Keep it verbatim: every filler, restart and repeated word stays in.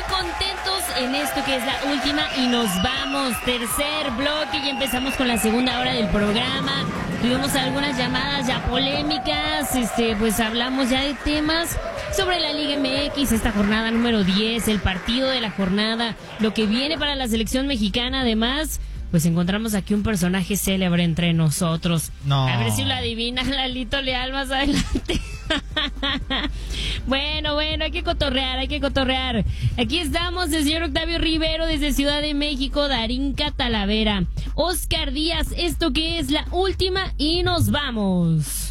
contentos en esto que es la última y nos vamos. Tercer bloque y empezamos con la segunda hora del programa. Tuvimos algunas llamadas ya polémicas, este, pues hablamos ya de temas sobre la Liga M X, esta jornada número diez, el partido de la jornada, lo que viene para la selección mexicana. Además, pues encontramos aquí un personaje célebre entre nosotros. No. A ver si lo adivina Lalito Leal más adelante. Bueno, bueno, hay que cotorrear, hay que cotorrear. Aquí estamos, el señor Octavio Rivero desde Ciudad de México, Darinka Talavera, Oscar Díaz, esto que es la última y nos vamos.